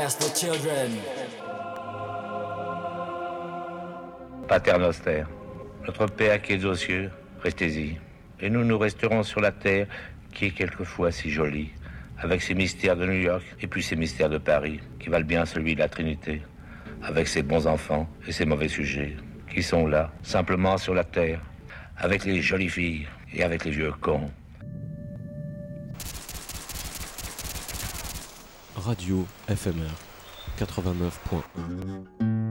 The children. Pater noster, notre Père qui es aux cieux, restez-y. Et nous resterons sur la terre qui est quelquefois si jolie, avec ses mystères de New York et puis ses mystères de Paris, qui valent bien celui de la Trinité, avec ses bons enfants et ses mauvais sujets, qui sont là, simplement sur la terre, avec les jolies filles et avec les vieux cons. Radio FMR 89.1